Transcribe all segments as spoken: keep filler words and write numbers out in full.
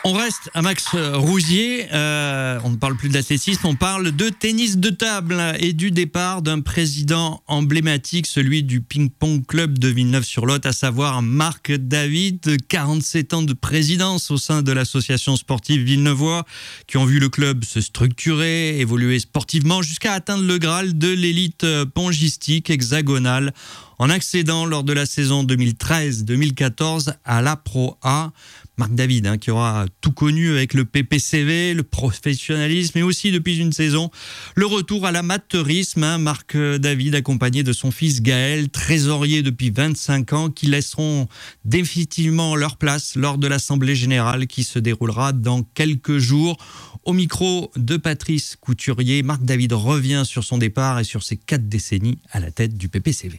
On reste à Max Rouzier, euh, on ne parle plus de l'athlétisme, on parle de tennis de table et du départ d'un président emblématique, celui du ping-pong club de Villeneuve-sur-Lot, à savoir Marc David, quarante-sept ans de présidence au sein de l'association sportive villeneuvois, qui ont vu le club se structurer, évoluer sportivement jusqu'à atteindre le Graal de l'élite pongistique hexagonale, en accédant lors de la saison deux mille treize deux mille quatorze à la Pro A. Marc David, hein, qui aura tout connu avec le P P C V, le professionnalisme et aussi depuis une saison le retour à l'amateurisme. Hein, Marc David accompagné de son fils Gaël, trésorier depuis vingt-cinq ans, qui laisseront définitivement leur place lors de l'Assemblée Générale qui se déroulera dans quelques jours. Au micro de Patrice Couturier, Marc David revient sur son départ et sur ses quatre décennies à la tête du P P C V.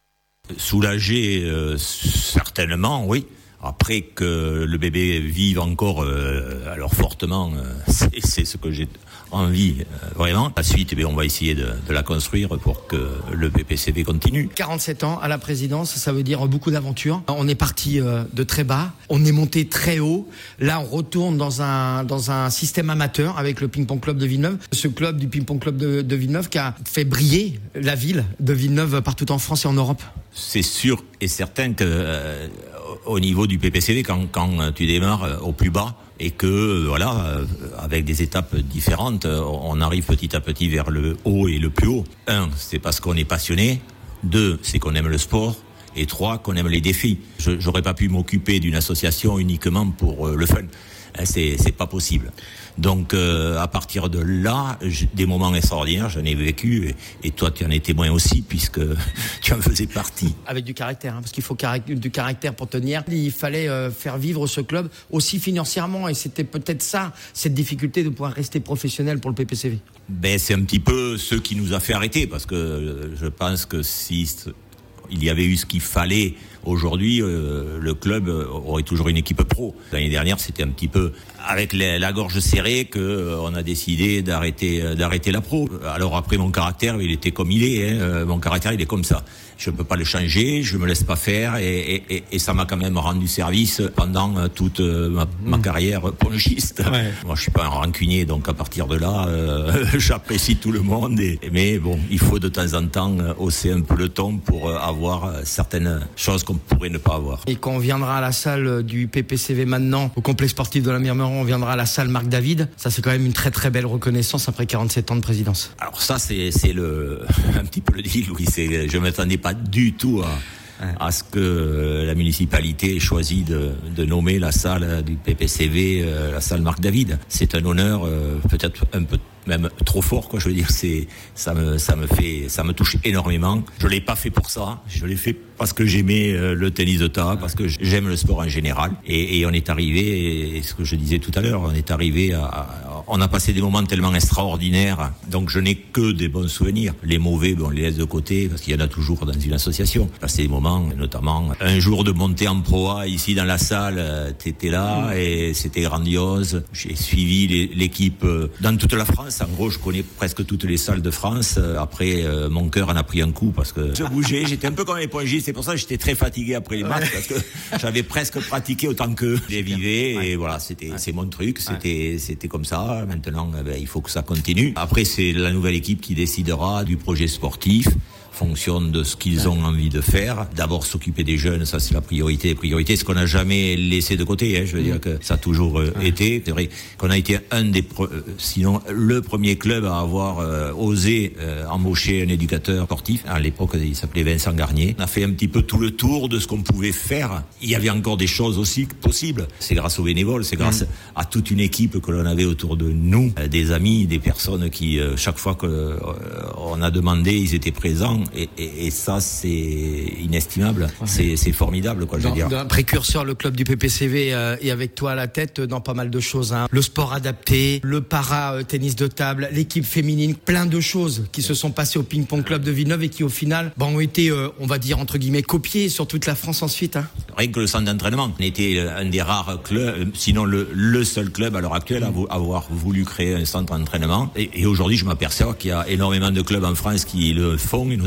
Soulagé, euh, certainement, oui. Après que le bébé vive encore, euh, alors fortement, euh, c'est, c'est ce que j'ai envie, euh, vraiment. La suite, eh bien, on va essayer de, de la construire pour que le P P C V continue. quarante-sept ans à la présidence, ça veut dire beaucoup d'aventures. On est parti euh, de très bas, on est monté très haut. Là, on retourne dans un dans un système amateur avec le Ping-Pong Club de Villeneuve. Ce club du Ping-Pong Club de, de Villeneuve qui a fait briller la ville de Villeneuve partout en France et en Europe. C'est sûr et certain que euh, au niveau du P P C V, quand, quand tu démarres au plus bas et que voilà, avec des étapes différentes, on arrive petit à petit vers le haut et le plus haut. Un, c'est parce qu'on est passionné. Deux, c'est qu'on aime le sport. Et trois, qu'on aime les défis. Je, j'aurais pas pu m'occuper d'une association uniquement pour le fun. C'est, c'est pas possible. Donc, euh, à partir de là, des moments extraordinaires, j'en ai vécu, et, et toi, tu en es témoin aussi, puisque tu en faisais partie. Avec du caractère, hein, parce qu'il faut caract- du caractère pour tenir. Il fallait euh, faire vivre ce club aussi financièrement, et c'était peut-être ça, cette difficulté de pouvoir rester professionnel pour le P P C V. Ben, c'est un petit peu ce qui nous a fait arrêter, parce que euh, je pense que si il y avait eu ce qu'il fallait, aujourd'hui, euh, le club aurait toujours une équipe pro. L'année dernière, c'était un petit peu avec la, la gorge serrée que euh, on a décidé d'arrêter, euh, d'arrêter la pro. Alors après, mon caractère, il était comme il est. Hein, euh, mon caractère, il est comme ça. Je ne peux pas le changer, je me laisse pas faire, et, et, et ça m'a quand même rendu service pendant toute ma, ma carrière pongiste. Ouais. Moi, je suis pas un rancunier, donc à partir de là, euh, j'apprécie tout le monde. Et, mais bon, il faut de temps en temps hausser un peu le ton pour avoir certaines choses qu'on pourrait ne pas avoir. Et quand on viendra à la salle du P P C V maintenant, au complexe sportif de la Mirmeron, on viendra à la salle Marc David. Ça, c'est quand même une très très belle reconnaissance après quarante-sept ans de présidence. Alors ça, c'est, c'est le, un petit peu le deal, oui. C'est, je m'attendais pas du tout à, à ce que la municipalité ait choisi de, de nommer la salle du P P C V, la salle Marc David. C'est un honneur, peut-être un peu même trop fort, quoi. Je veux dire, c'est, ça me, ça me fait, ça me touche énormément. Je l'ai pas fait pour ça. Je l'ai fait parce que j'aimais le tennis de table, parce que j'aime le sport en général. Et, et on est arrivé, et ce que je disais tout à l'heure, on est arrivé à, à, on a passé des moments tellement extraordinaires. Donc je n'ai que des bons souvenirs. Les mauvais, bon, on les laisse de côté, parce qu'il y en a toujours dans une association. Passer des moments, notamment un jour de montée en Pro A ici dans la salle, t'étais là et c'était grandiose. J'ai suivi les, l'équipe dans toute la France. En gros, je connais presque toutes les salles de France. Après, euh, mon cœur en a pris un coup parce que je bougeais. J'étais un peu comme les pongistes. C'est pour ça que j'étais très fatigué après les matchs, parce que j'avais presque pratiqué autant qu'eux. J'ai vivé, et voilà, c'était, c'est mon truc. C'était, c'était comme ça. Maintenant, ben, il faut que ça continue. Après, c'est la nouvelle équipe qui décidera du projet sportif, fonction de ce qu'ils ont envie de faire. D'abord, s'occuper des jeunes, ça c'est la priorité. La priorité, ce qu'on n'a jamais laissé de côté. Hein. Je veux dire que ça a toujours euh, été. C'est vrai qu'on a été un des, pro- euh, sinon le premier club à avoir euh, osé euh, embaucher un éducateur sportif. À l'époque, il s'appelait Vincent Garnier. On a fait un petit peu tout le tour de ce qu'on pouvait faire. Il y avait encore des choses aussi possibles. C'est grâce aux bénévoles, c'est grâce mmh. à toute une équipe que l'on avait autour de nous, euh, des amis, des personnes qui, euh, chaque fois que euh, on a demandé, ils étaient présents. Et, et, et ça, c'est inestimable. Ouais. C'est, c'est formidable, quoi, je veux dire. D'un précurseur, le club du P P C V euh, est avec toi à la tête dans pas mal de choses. Hein. Le sport adapté, le para-tennis de table, l'équipe féminine, plein de choses qui se sont passées au Ping-Pong Club de Villeneuve et qui, au final, bah, ont été, euh, on va dire, entre guillemets, copiées sur toute la France ensuite. Hein. Rien que le centre d'entraînement. On était un des rares clubs, sinon le, le seul club à l'heure actuelle à avoir voulu créer un centre d'entraînement. Et, et aujourd'hui, je m'aperçois qu'il y a énormément de clubs en France qui le font, et notamment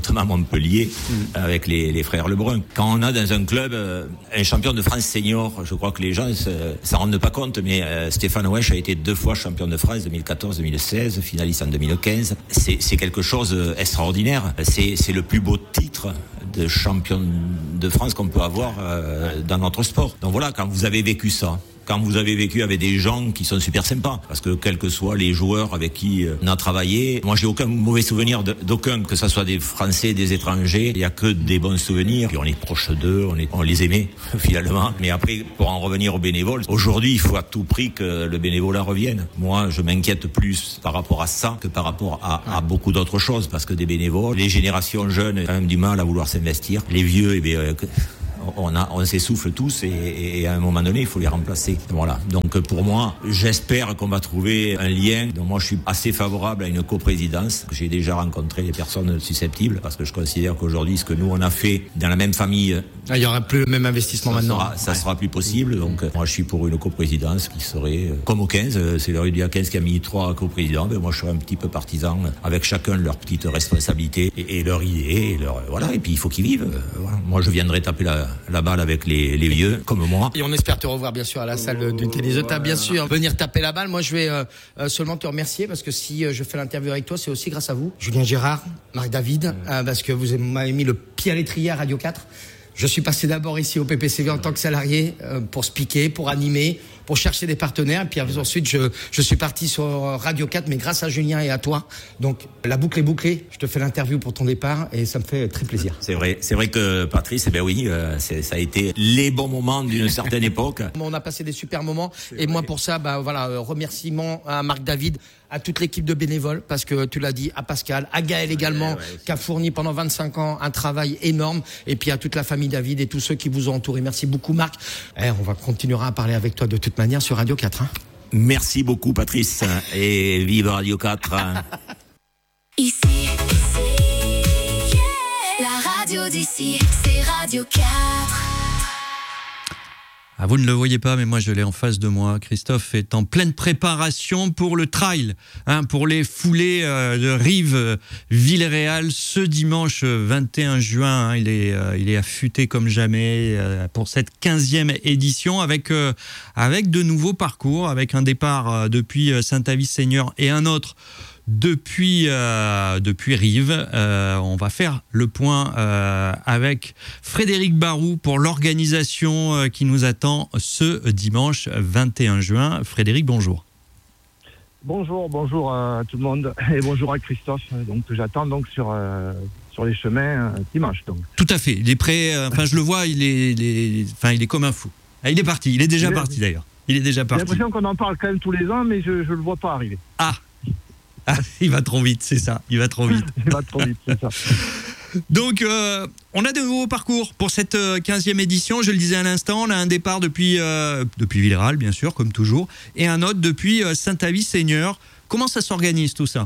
notamment à Montpellier, mmh. avec les, les frères Lebrun. Quand on a dans un club euh, un champion de France senior, je crois que les gens ne s'en rendent pas compte, mais euh, Stéphane Wesch a été deux fois champion de France, deux mille quatorze deux mille seize, finaliste en deux mille quinze. C'est, c'est quelque chose d'extraordinaire. C'est, c'est le plus beau titre de champion de France qu'on peut avoir euh, dans notre sport. Donc voilà, quand vous avez vécu ça, quand vous avez vécu avec des gens qui sont super sympas, parce que quels que soient les joueurs avec qui on a travaillé, moi j'ai aucun mauvais souvenir d'aucun, que ce soit des Français, des étrangers, il y a que des bons souvenirs, puis on est proche d'eux, on, est, on les aimait finalement. Mais après, pour en revenir aux bénévoles, aujourd'hui il faut à tout prix que le bénévolat revienne. Moi je m'inquiète plus par rapport à ça que par rapport à, à beaucoup d'autres choses, parce que des bénévoles, les générations jeunes ont quand même du mal à vouloir s'investir, les vieux, eh bien, euh, On, a, on s'essouffle tous et, et à un moment donné, il faut les remplacer. Voilà. Donc pour moi, j'espère qu'on va trouver un lien. Donc moi, je suis assez favorable à une coprésidence. J'ai déjà rencontré les personnes susceptibles parce que je considère qu'aujourd'hui, ce que nous on a fait dans la même famille, ah, il y aura plus le même investissement ça maintenant. Sera, ça ouais. sera plus possible. Donc moi, je suis pour une coprésidence qui serait comme au quinze. C'est le rugby à quinze qui a mis trois coprésidents. Mais moi, je serais un petit peu partisan avec chacun leur petite responsabilité et, et leur idée. Et leur, voilà. Et puis il faut qu'ils vivent. Voilà. Moi, je viendrai taper la la balle avec les, les vieux comme moi. Et on espère te revoir bien sûr à la salle du tennis de table, bien sûr. Venir taper la balle. Moi je vais euh, seulement te remercier parce que si euh, je fais l'interview avec toi, c'est aussi grâce à vous. Julien Gérard, Marc David, euh, parce que vous m'avez mis le pied à l'étrier à Radio quatre. Je suis passé d'abord ici au P P C V en tant que salarié euh, pour speaker, pour animer, pour chercher des partenaires. Et puis ensuite, je, je suis parti sur Radio quatre, mais grâce à Julien et à toi. Donc, la boucle est bouclée. Je te fais l'interview pour ton départ et ça me fait très plaisir. C'est vrai, c'est vrai que Patrice, eh ben oui, euh, c'est, ça a été les bons moments d'une certaine époque. On a passé des super moments. C'est et vrai. Moi, pour ça, bah, voilà, euh, remerciements à Marc David, à toute l'équipe de bénévoles, parce que tu l'as dit, à Pascal, à Gaël également, ouais, ouais, qui a fourni pendant vingt-cinq ans un travail énorme, et puis à toute la famille David et tous ceux qui vous ont entouré. Merci beaucoup, Marc. Eh, on va continuer à parler avec toi de toute manière sur Radio quatre. Hein. Merci beaucoup, Patrice, et vive Radio quatre. Ici, ici, yeah. La radio d'ici, c'est Radio quatre. Ah, vous ne le voyez pas, mais moi je l'ai en face de moi. Christophe est en pleine préparation pour le trail, hein, pour les foulées euh, de Rives-Villeréal ce dimanche vingt et un juin. Hein, il est, euh, il est affûté comme jamais euh, pour cette quinzième édition avec, euh, avec de nouveaux parcours, avec un départ euh, depuis Saint-Avit-Seigneur et un autre Depuis, euh, depuis Rives. Euh, on va faire le point euh, avec Frédéric Barou pour l'organisation euh, qui nous attend ce dimanche vingt et un juin. Frédéric, bonjour. Bonjour, bonjour à tout le monde et bonjour à Christophe. Donc j'attends donc sur euh, sur les chemins euh, dimanche. Donc. Tout à fait. Il est prêt. Euh, enfin, je le vois. Il est, il est, enfin, il est comme un fou. Ah, il est parti. Il est déjà il est, parti d'ailleurs. Il est déjà parti. J'ai l'impression qu'on en parle quand même tous les ans, mais je je le vois pas arriver. Ah. Ah, il va trop vite, c'est ça. Il va trop vite. il va trop vite, c'est ça. Donc, euh, on a de nouveaux parcours pour cette euh, quinzième édition. Je le disais à l'instant, on a un départ depuis, euh, depuis Villeréal, bien sûr, comme toujours, et un autre depuis euh, Saint-Avit-Seigneur. Comment ça s'organise, tout ça ?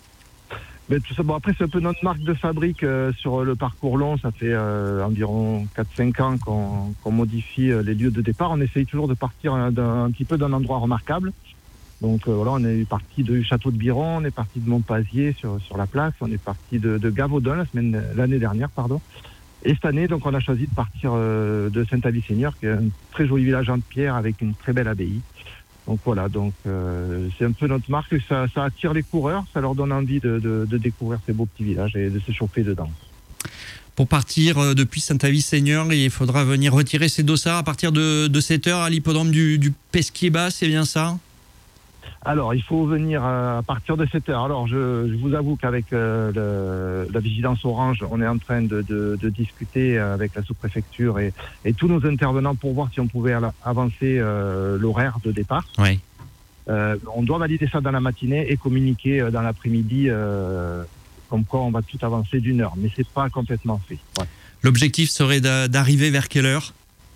Mais tout ça, bon, après, c'est un peu notre marque de fabrique euh, sur le parcours long. Ça fait euh, environ quatre cinq ans qu'on, qu'on modifie euh, les lieux de départ. On essaye toujours de partir d'un, un petit peu d'un endroit remarquable. Donc euh, voilà, on est parti du château de Biron, on est parti de Montpazier sur sur la place, on est parti de, de Gavaudon la semaine l'année dernière, pardon. Et cette année, donc, on a choisi de partir euh, de Saint-Avit-Seigneur, qui est un très joli village en pierre avec une très belle abbaye. Donc voilà, donc euh, c'est un peu notre marque. Ça, ça attire les coureurs, ça leur donne envie de, de, de découvrir ces beaux petits villages et de se chauffer dedans. Pour partir euh, depuis Saint-Avit-Seigneur, il faudra venir retirer ses dossards à partir de, de sept heures à l'hippodrome du, du Pesquier-Bas, c'est bien ça ? Alors, il faut venir à partir de sept heures. Alors, je, je vous avoue qu'avec euh, le, la vigilance orange, on est en train de, de, de discuter avec la sous-préfecture et, et tous nos intervenants pour voir si on pouvait avancer euh, l'horaire de départ. Oui. Euh, on doit valider ça dans la matinée et communiquer dans l'après-midi euh, comme quoi on va tout avancer d'une heure. Mais c'est pas complètement fait. Ouais. L'objectif serait d'arriver vers quelle heure ?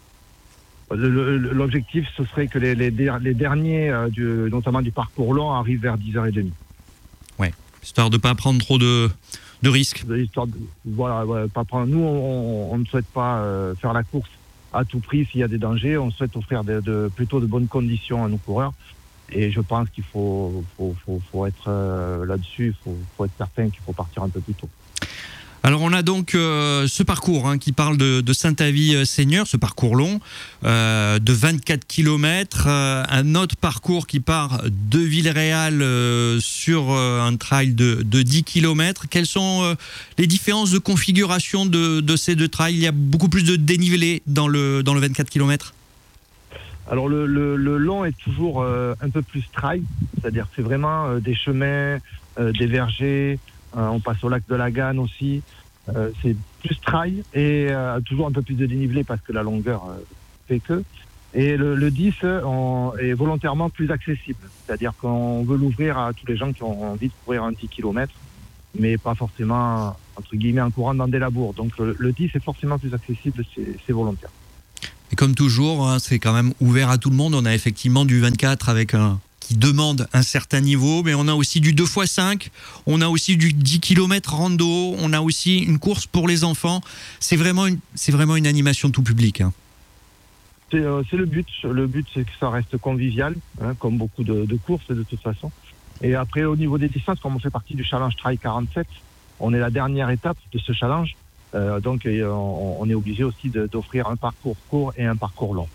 L'objectif, ce serait que les, les, les derniers, euh, du, notamment du parcours long, arrivent vers dix heures trente. Ouais, histoire de ne pas prendre trop de, de risques. Histoire de, voilà, ouais, pas prendre, nous, on, on ne souhaite pas euh, faire la course à tout prix s'il y a des dangers. On souhaite offrir de, de, plutôt de bonnes conditions à nos coureurs. Et je pense qu'il faut, faut, faut, faut être euh, là-dessus, il faut, faut être certain qu'il faut partir un peu plus tôt. Alors on a donc euh, ce parcours hein, qui parle de, de Saint-Avit-Seigneur, ce parcours long euh, de vingt-quatre kilomètres, euh, un autre parcours qui part de Villeréal euh, sur euh, un trail de, de dix kilomètres. Quelles sont euh, les différences de configuration de, de ces deux trails? Il y a beaucoup plus de dénivelé dans le, dans le vingt-quatre kilomètres. Alors le, le, le long est toujours euh, un peu plus trail, c'est-à-dire que c'est vraiment euh, des chemins, euh, des vergers. Euh, on passe au lac de la Ganne aussi. Euh, c'est plus trail et euh, toujours un peu plus de dénivelé parce que la longueur euh, fait que. Et le, le dix on, est volontairement plus accessible. C'est-à-dire qu'on veut l'ouvrir à tous les gens qui ont envie de courir un dix kilomètres, mais pas forcément, entre guillemets, en courant dans des labours. Donc le, le dix est forcément plus accessible, c'est, c'est volontaire. Et comme toujours, hein, c'est quand même ouvert à tout le monde. On a effectivement du vingt-quatre avec un... qui demande un certain niveau, mais on a aussi du deux fois cinq, on a aussi du dix kilomètres rando, on a aussi une course pour les enfants. C'est vraiment une, c'est vraiment une animation tout public. Hein. C'est, euh, c'est le but. Le but, c'est que ça reste convivial, hein, comme beaucoup de, de courses de toute façon. Et après, au niveau des distances, comme on fait partie du Challenge Trail quarante-sept, on est la dernière étape de ce challenge. Euh, donc, euh, on, on est obligé aussi de, d'offrir un parcours court et un parcours long.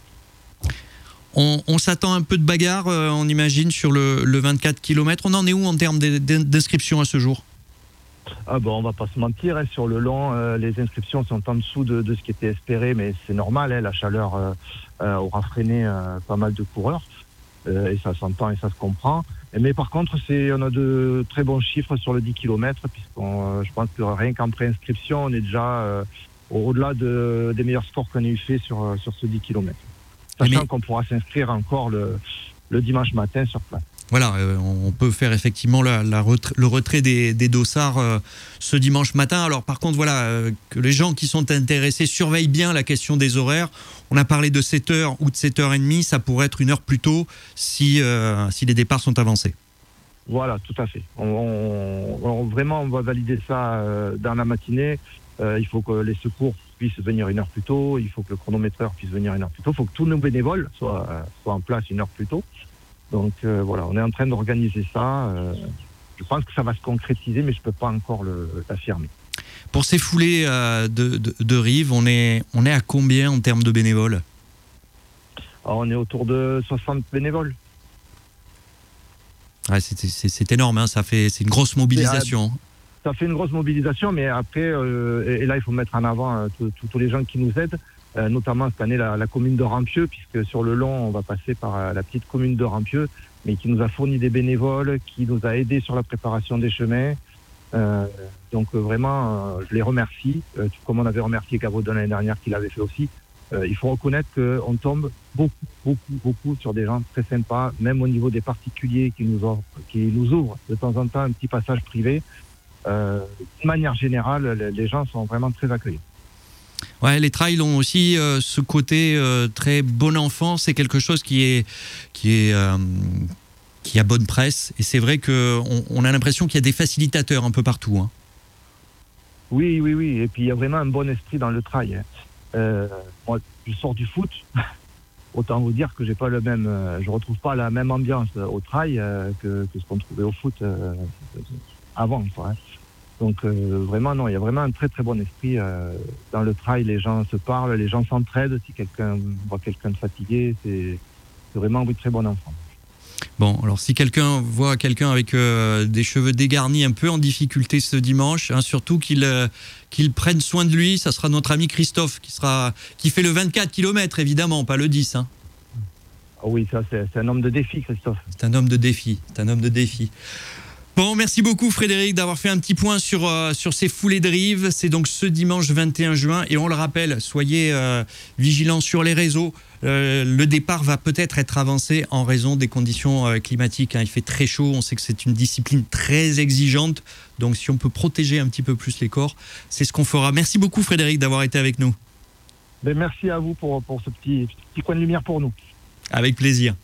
On, on s'attend un peu de bagarre, euh, on imagine, sur le, le vingt-quatre kilomètres. On en est où en termes d'inscriptions à ce jour? Ah bon, on va pas se mentir, hein, sur le long, euh, les inscriptions sont en dessous de, de ce qui était espéré, mais c'est normal, hein, la chaleur euh, euh, aura freiné euh, pas mal de coureurs, euh, et ça s'entend et ça se comprend. Mais par contre, c'est, on a de très bons chiffres sur le dix kilomètres, puisqu'on, euh, je pense que rien qu'en préinscription, on est déjà euh, au-delà de, des meilleurs scores qu'on ait eu fait sur, sur ce dix kilomètres. Sachant mais... qu'on pourra s'inscrire encore le, le dimanche matin sur place. Voilà, euh, on peut faire effectivement la, la retra- le retrait des, des dossards euh, ce dimanche matin. Alors par contre, voilà, euh, que les gens qui sont intéressés surveillent bien la question des horaires. On a parlé de sept heures ou de sept heures trente, ça pourrait être une heure plus tôt si, euh, si les départs sont avancés. Voilà, tout à fait. On, on, on, vraiment, on va valider ça euh, dans la matinée. Euh, il faut que les secours puissent venir une heure plus tôt, il faut que le chronométreur puisse venir une heure plus tôt, il faut que tous nos bénévoles soient, euh, soient en place une heure plus tôt. Donc euh, voilà, on est en train d'organiser ça. Euh, je pense que ça va se concrétiser, mais je ne peux pas encore le, l'affirmer. Pour ces foulées euh, de, de, de rive, on est, on est à combien en termes de bénévoles? Alors, on est autour de soixante bénévoles. Ouais, c'est, c'est, c'est énorme, hein, ça fait, c'est une grosse mobilisation. Ça fait une grosse mobilisation, mais après, euh, et, et là, il faut mettre en avant euh, tous les gens qui nous aident, euh, notamment cette année la, la commune de Rampieux, puisque sur le long, on va passer par euh, la petite commune de Rampieux, mais qui nous a fourni des bénévoles, qui nous a aidés sur la préparation des chemins. Euh, donc euh, vraiment, euh, je les remercie, euh, comme on avait remercié Gavrodon l'année dernière, qui l'avait fait aussi. Euh, il faut reconnaître qu'on tombe beaucoup, beaucoup, beaucoup sur des gens très sympas, même au niveau des particuliers qui nous offrent, qui nous ouvrent de temps en temps un petit passage privé. Euh, de manière générale, les gens sont vraiment très accueillants. Ouais, les trails ont aussi euh, ce côté euh, très bon enfant. C'est quelque chose qui est qui est euh, qui a bonne presse. Et c'est vrai que on, on a l'impression qu'il y a des facilitateurs un peu partout. Hein. Oui, oui, oui. Et puis il y a vraiment un bon esprit dans le trail. Hein. Euh, moi, je sors du foot. Autant vous dire que j'ai pas le même, euh, je retrouve pas la même ambiance au trail euh, que, que ce qu'on trouvait au foot euh, avant, quoi. Hein. Donc euh, vraiment non, il y a vraiment un très très bon esprit euh, dans le trail. Les gens se parlent, les gens s'entraident. Si quelqu'un voit quelqu'un de fatigué, c'est, c'est vraiment un très bon enfant. Bon, alors si quelqu'un voit quelqu'un avec euh, des cheveux dégarnis un peu en difficulté ce dimanche, hein, surtout qu'il euh, qu'il prenne soin de lui, ça sera notre ami Christophe qui sera qui fait le vingt-quatre kilomètres évidemment, pas le dix. Hein. Oh oui, ça c'est, c'est un homme de défi, Christophe. C'est un homme de défi. C'est un homme de défi. Bon, merci beaucoup Frédéric d'avoir fait un petit point sur, euh, sur ces foulées de rive. C'est donc ce dimanche vingt et un juin et on le rappelle, soyez euh, vigilants sur les réseaux. Euh, le départ va peut-être être avancé en raison des conditions euh, climatiques. Hein. Il fait très chaud, on sait que c'est une discipline très exigeante. Donc si on peut protéger un petit peu plus les corps, c'est ce qu'on fera. Merci beaucoup Frédéric d'avoir été avec nous. Ben, merci à vous pour, pour ce petit, petit coin de lumière pour nous. Avec plaisir.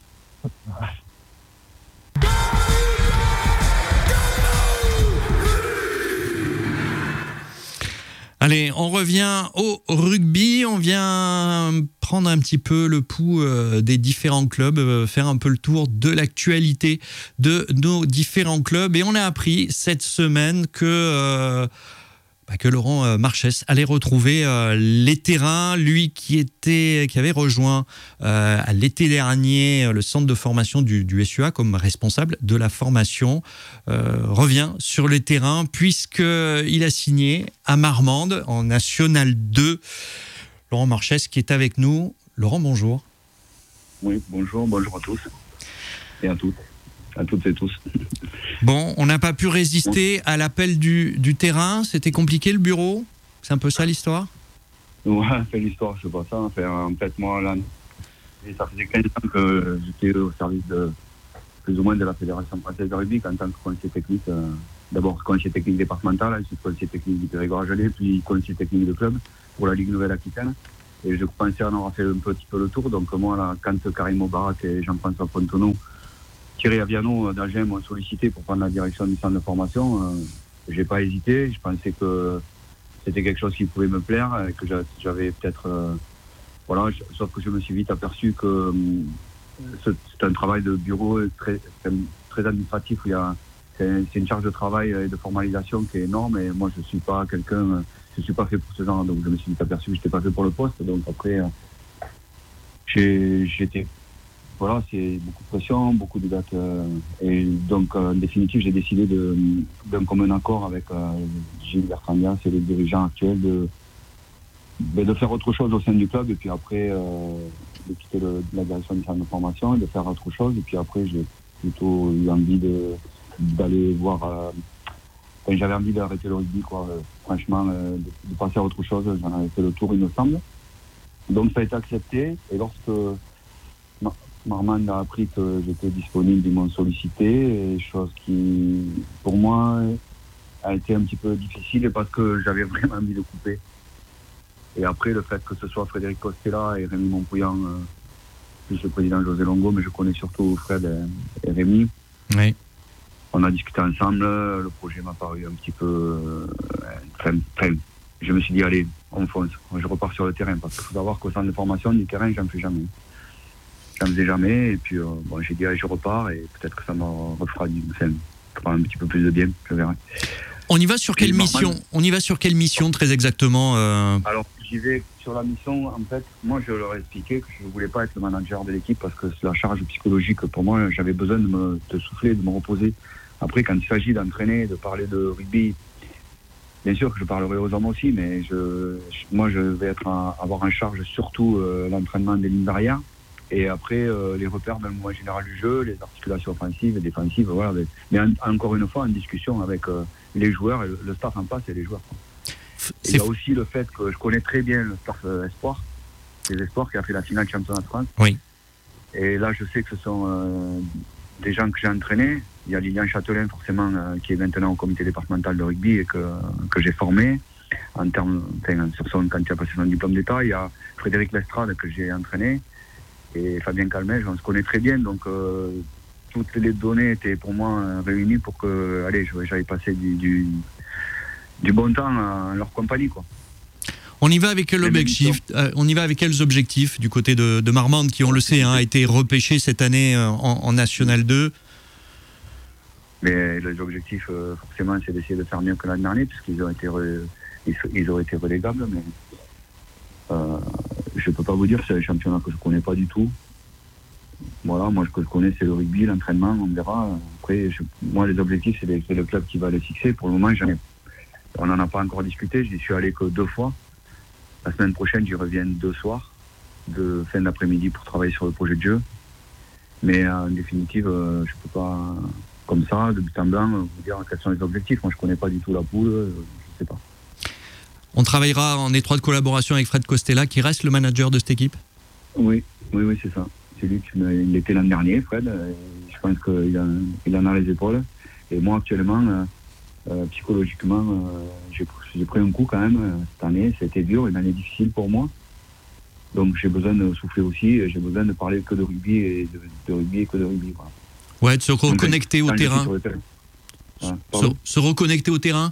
Allez, on revient au rugby, on vient prendre un petit peu le pouls des différents clubs, faire un peu le tour de l'actualité de nos différents clubs. Et on a appris cette semaine que euh, bah, que Laurent euh, Marchès allait retrouver euh, les terrains. Lui qui était, qui avait rejoint euh, à l'été dernier euh, le centre de formation du, du S U A comme responsable de la formation, euh, revient sur les terrains puisqu'il a signé à Marmande en National deux. Laurent Marchès qui est avec nous. Laurent, bonjour. Oui, bonjour, bonjour à tous et à toutes, à toutes et tous. Bon, on n'a pas pu résister à l'appel du, du terrain, c'était compliqué le bureau? C'est un peu ça l'histoire? Ouais, c'est l'histoire, c'est pas ça. Enfin, en fait, moi, là, ça faisait quinze ans que j'étais au service de, plus ou moins de la Fédération française de rugby en tant que conseiller technique. Euh, d'abord conseiller technique départemental, ensuite conseiller technique du Périgord-Gelée, puis conseiller technique de club pour la Ligue Nouvelle-Aquitaine. Et je pensais en avoir fait un petit peu le tour. Donc moi, là, quand Karim Obarak et Jean-François Fontenot, Thierry Aviano d'Agen m'ont sollicité pour prendre la direction du centre de formation, euh, j'ai pas hésité. Je pensais que c'était quelque chose qui pouvait me plaire, et que j'avais peut-être... Euh, voilà, je, sauf que je me suis vite aperçu que euh, c'est un travail de bureau très, très administratif. Il y a, c'est, c'est une charge de travail et de formalisation qui est énorme. Et moi, je suis pas quelqu'un... Je suis pas fait pour ce genre, donc je me suis aperçu que je n'étais pas fait pour le poste. Donc après, euh, j'ai, j'étais, voilà, c'est beaucoup de pression, beaucoup de dates, euh, et donc euh, en définitive, j'ai décidé de, d'un commun accord avec euh, Gilles Bertrandias et les dirigeants actuels de, de, de faire autre chose au sein du club, et puis après euh, de quitter le, la direction du centre de formation et de faire autre chose. Et puis après, j'ai plutôt eu envie de, d'aller voir. Euh, Enfin, j'avais envie d'arrêter le rugby, quoi. Euh, franchement, euh, de, de passer à autre chose. J'en avais fait le tour, il me semble. Donc ça a été accepté. Et lorsque Mar- Marmande a appris que j'étais disponible, ils m'ont sollicité. Et chose qui, pour moi, a été un petit peu difficile parce que j'avais vraiment envie de couper. Et après, le fait que ce soit Frédéric Costella et Rémi Montpouillan, euh, plus le président José Longo, mais je connais surtout Fred et, et Rémi. Oui. On a discuté ensemble, le projet m'a paru un petit peu... Euh, très, très, je me suis dit, allez, on fonce, je repars sur le terrain. Parce qu'il faut savoir qu'au centre de formation, du terrain, j'en fais jamais. J'en faisais jamais, et puis euh, bon, j'ai dit, allez, je repars, et peut-être que ça me refera du, enfin, un petit peu plus de bien, je verrai. On y va sur quelle mission? On y va sur quelle mission, très exactement euh... Alors, j'y vais sur la mission, en fait, moi, je leur ai expliqué que je ne voulais pas être le manager de l'équipe, parce que c'est la charge psychologique. Pour moi, j'avais besoin de me de souffler, de me reposer. Après, quand il s'agit d'entraîner, de parler de rugby, bien sûr que je parlerai aux hommes aussi, mais je, moi, je vais être à, avoir en charge surtout euh, l'entraînement des lignes d'arrière, et après, euh, les repères dans le mouvement général du jeu, les articulations offensives et défensives, voilà. Mais, mais en, encore une fois, en discussion avec euh, les joueurs, et le, le staff en face et les joueurs, quoi. Il y a aussi le fait que je connais très bien le staff euh, Espoir, les Espoirs qui a fait la finale championnat de France. Oui. Et là, je sais que ce sont euh, des gens que j'ai entraînés. Il y a Lilian Châtelain, forcément, euh, qui est maintenant au comité départemental de rugby et que, que j'ai formé en termes, enfin, sur son, quand il a passé son diplôme d'État. Il y a Frédéric Lestrade que j'ai entraîné et Fabien Calmège, on se connaît très bien. Donc, euh, toutes les données étaient pour moi euh, réunies pour que, allez, j'aille passer du, du, du bon temps en leur compagnie, quoi. On y va avec quel objectif euh, On y va avec quels objectifs du côté de, de Marmande, qui, on le sait, hein, a été repêché cette année en, en National deux. Mais les objectifs, euh, forcément, c'est d'essayer de faire mieux que l'année dernière, puisqu'ils ont été, re, ils, ils ont été relégables. Mais euh, je ne peux pas vous dire, c'est un championnat que je ne connais pas du tout. Voilà, moi, ce que je connais, c'est le rugby, l'entraînement, on verra. Après, je, moi, les objectifs, c'est, les, c'est le club qui va les fixer. Pour le moment, j'en ai, on n'en a pas encore discuté. J'y suis allé que deux fois. La semaine prochaine, j'y reviens deux soirs, de fin d'après-midi, pour travailler sur le projet de jeu. Mais euh, en définitive, euh, je ne peux pas... comme ça, de but en blanc, vous dire quels sont les objectifs. Moi, je ne connais pas du tout la poule, je ne sais pas. On travaillera en étroite collaboration avec Fred Costella, qui reste le manager de cette équipe? Oui, oui, oui, c'est ça. C'est lui qui il était l'an dernier, Fred. Je pense qu'il a, il en a les épaules. Et moi, actuellement, euh, euh, psychologiquement, euh, j'ai, j'ai pris un coup quand même euh, cette année. C'était dur, une année difficile pour moi. Donc, j'ai besoin de souffler aussi. J'ai besoin de parler que de rugby et de, de rugby et que de rugby. Voilà. Ouais, de se reconnecter au terrain. Ah, se, se reconnecter au terrain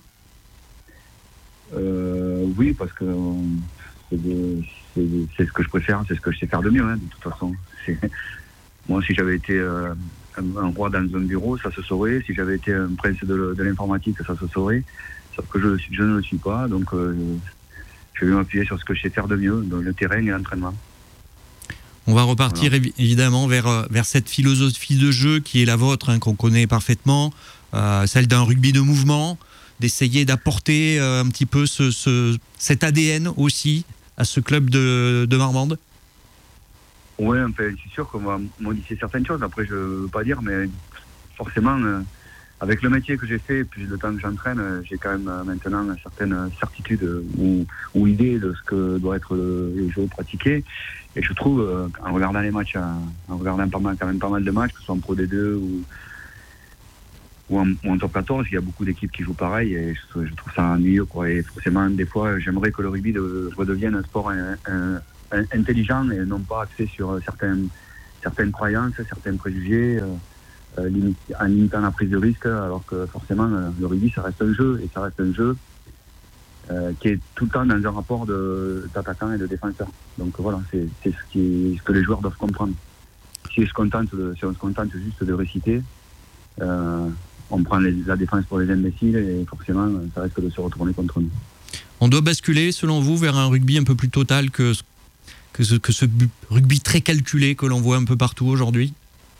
euh, Oui, parce que euh, c'est, de, c'est, de, c'est ce que je préfère, c'est ce que je sais faire de mieux, hein, de toute façon. C'est... Moi, si j'avais été euh, un, un roi dans un bureau, ça se saurait. Si j'avais été un prince de, de l'informatique, ça se saurait. Sauf que je, je ne le suis pas, donc euh, je vais m'appuyer sur ce que je sais faire de mieux, dans le terrain et l'entraînement. On va repartir Voilà. évi- évidemment vers, vers cette philosophie de jeu qui est la vôtre, hein, qu'on connaît parfaitement, euh, celle d'un rugby de mouvement, d'essayer d'apporter euh, un petit peu ce, ce, cet A D N aussi à ce club de, de Marmande. Oui, enfin, c'est sûr qu'on va modifier certaines choses. Après, je ne veux pas dire, mais forcément, euh, avec le métier que j'ai fait, puis le temps que j'entraîne, euh, j'ai quand même euh, maintenant certaines certitudes euh, ou, ou idées de ce que doit être le, le jeu pratiqué. Et je trouve, euh, en regardant les matchs, en, en regardant pas mal, quand même pas mal de matchs, que ce soit en Pro D deux ou, ou, en, ou en Top quatorze, il y a beaucoup d'équipes qui jouent pareil et je, je trouve ça ennuyeux, quoi. Et forcément, des fois, j'aimerais que le rugby de, redevienne un sport un, un, un, intelligent et non pas axé sur certaines, certaines croyances, certains préjugés, euh, euh, limite, en limitant la prise de risque, alors que forcément, euh, le rugby, ça reste un jeu et ça reste un jeu Euh, qui est tout le temps dans un rapport de, d'attaquant et de défenseur. Donc voilà, c'est, c'est ce, qui est, ce que les joueurs doivent comprendre. Si, je se contente de, si on se contente juste de réciter, euh, on prend les, la défense pour les imbéciles et forcément, ça risque de se retourner contre nous. On doit basculer, selon vous, vers un rugby un peu plus total que, que, ce, que ce rugby très calculé que l'on voit un peu partout aujourd'hui ?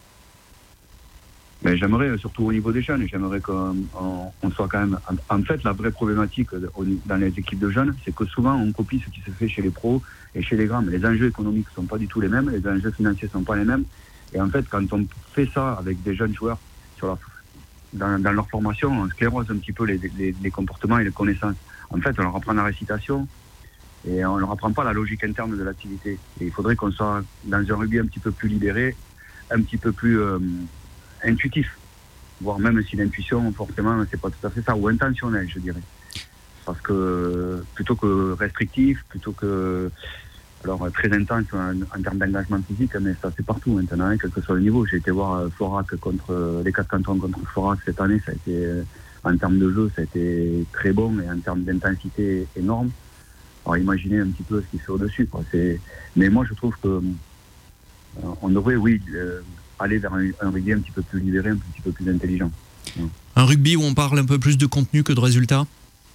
Mais j'aimerais, surtout au niveau des jeunes, j'aimerais qu'on on, on soit quand même... En, en fait, la vraie problématique dans les équipes de jeunes, c'est que souvent, on copie ce qui se fait chez les pros et chez les grands. Mais les enjeux économiques ne sont pas du tout les mêmes, les enjeux financiers ne sont pas les mêmes. Et en fait, quand on fait ça avec des jeunes joueurs sur la, dans, dans leur formation, on sclérose un petit peu les, les, les comportements et les connaissances. En fait, on leur apprend la récitation et on ne leur apprend pas la logique interne de l'activité. Et il faudrait qu'on soit dans un rugby un petit peu plus libéré, un petit peu plus... Euh, intuitif, voire même si l'intuition forcément c'est pas tout à fait ça, ou intentionnel je dirais, parce que plutôt que restrictif, plutôt que alors très intense en, en termes d'engagement physique, mais ça c'est partout maintenant, quel que soit le niveau. J'ai été voir Florac contre les quatre cantons contre Florac cette année, ça a été en termes de jeu ça a été très bon et en termes d'intensité énorme. Alors imaginez un petit peu ce qui se fait au-dessus, quoi. C'est... mais moi je trouve que euh, on devrait oui euh, aller vers un, un rugby un petit peu plus libéré, un petit peu plus intelligent. Un rugby où on parle un peu plus de contenu que de résultats ?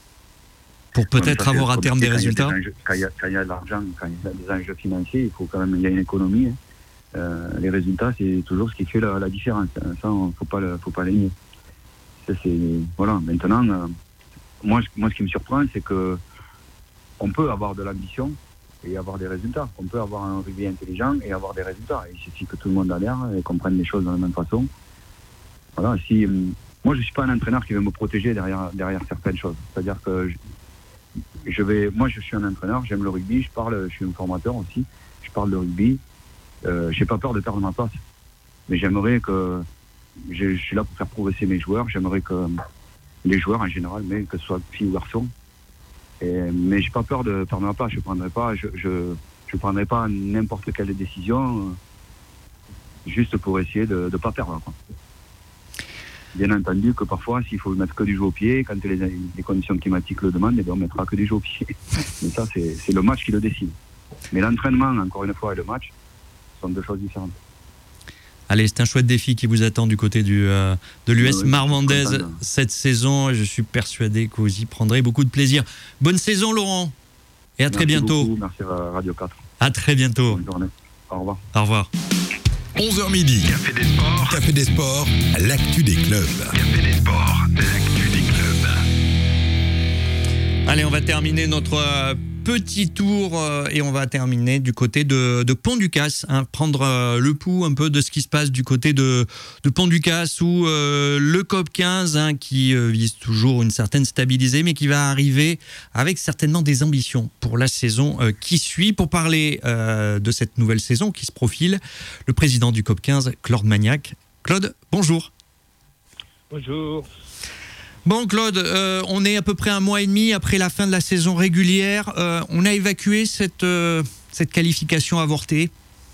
Pour peut-être ouais, avoir à terme des quand résultats il y a des enjeux, quand, il y a, quand il y a de l'argent, quand il y a des enjeux financiers, il faut quand même, il y a une économie. Hein. Euh, les résultats, c'est toujours ce qui fait la, la différence. Ça, il ne faut pas le, faut pas l'aligner. Ça, c'est, voilà, maintenant, euh, moi, moi, ce qui me surprend, c'est que on peut avoir de l'ambition et avoir des résultats. On peut avoir un rugby intelligent et avoir des résultats. Il suffit que tout le monde adhère et comprenne les choses de la même façon. Voilà, si, moi, je ne suis pas un entraîneur qui veut me protéger derrière, derrière certaines choses. C'est-à-dire que je, je vais, moi, je suis un entraîneur, j'aime le rugby, je parle, je suis un formateur aussi, je parle de rugby. Euh, je n'ai pas peur de perdre ma place. Mais j'aimerais que... Je, je suis là pour faire progresser mes joueurs. J'aimerais que les joueurs en général, mais que ce soit filles ou garçons, Et, mais j'ai pas peur de perdre ma place. Je prendrai pas, je, je, je prendrai pas n'importe quelle décision euh, juste pour essayer de ne pas perdre, quoi. Bien entendu que parfois, s'il faut mettre que du jeu au pied, quand les, les conditions climatiques le demandent, eh bien, on mettra que du jeu au pied. Mais ça, c'est, c'est le match qui le décide. Mais l'entraînement, encore une fois, et le match sont deux choses différentes. Allez, c'est un chouette défi qui vous attend du côté du, euh, de l'U S ouais, Marmandaise cette saison. Et je suis persuadé que vous y prendrez beaucoup de plaisir. Bonne saison, Laurent. Et à Merci très bientôt. Beaucoup. Merci à Radio quatre. À très bientôt. Bonne journée. Au revoir. Au revoir. onze heures midi. Café des sports. Café des sports. L'actu des clubs. Café des sports. L'actu des clubs. Allez, on va terminer notre euh, petit tour euh, et on va terminer du côté de, de Pont-du-Casse, hein, prendre euh, le pouls un peu de ce qui se passe du côté de, de Pont-du-Casse où euh, le C O P quinze, hein, qui euh, vise toujours une certaine stabilité, mais qui va arriver avec certainement des ambitions pour la saison euh, qui suit. Pour parler euh, de cette nouvelle saison qui se profile, le président du C O P quinze, Claude Magnac. Claude, bonjour. Bonjour. Bon, Claude, euh, on est à peu près un mois et demi après la fin de la saison régulière. Euh, on a évacué cette, euh, cette qualification avortée.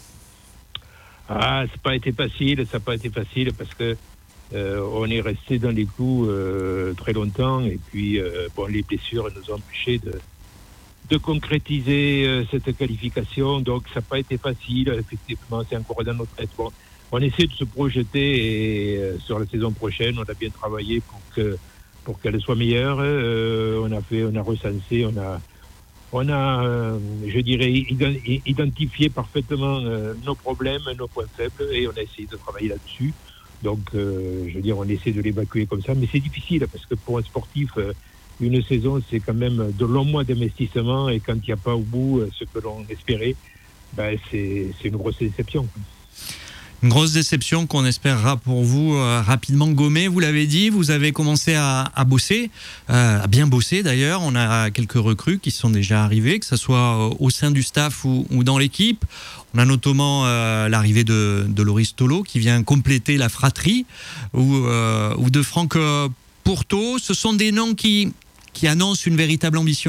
Ah, ça n'a pas été facile, ça n'a pas été facile parce que euh, on est resté dans les clous euh, très longtemps et puis euh, bon, les blessures nous ont empêchés de, de concrétiser euh, cette qualification. Donc ça n'a pas été facile. Effectivement, c'est encore dans notre tête. Bon, on essaie de se projeter et, euh, sur la saison prochaine. On a bien travaillé pour que pour qu'elle soit meilleure. Euh, on a fait, on a recensé, on a, on a, euh, je dirais, identifié parfaitement euh, nos problèmes, nos points faibles, et on a essayé de travailler là-dessus. Donc, euh, je veux dire, on essaie de l'évacuer comme ça, mais c'est difficile parce que pour un sportif, euh, une saison, c'est quand même de longs mois d'investissement, et quand il n'y a pas au bout euh, ce que l'on espérait, ben, c'est, c'est une grosse déception. Une grosse déception qu'on espérera pour vous euh, rapidement gommer. Vous l'avez dit, vous avez commencé à, à bosser, euh, à bien bosser d'ailleurs. On a quelques recrues qui sont déjà arrivées, que ce soit au sein du staff ou, ou dans l'équipe. On a notamment euh, l'arrivée de, de Loris Tolo qui vient compléter la fratrie, ou, euh, ou de Franck euh, Pourteau. Ce sont des noms qui, qui annoncent une véritable ambition ?